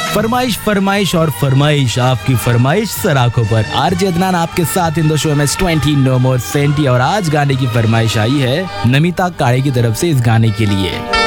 फरमाइश फरमाइश और फरमाइश, आपकी फरमाइश सराखों पर। आरजे अदनान आपके साथ इन दो शो में 20 नो मोर सेंटी। और आज गाने की फरमाइश आई है नमिता काळे की तरफ से इस गाने के लिए।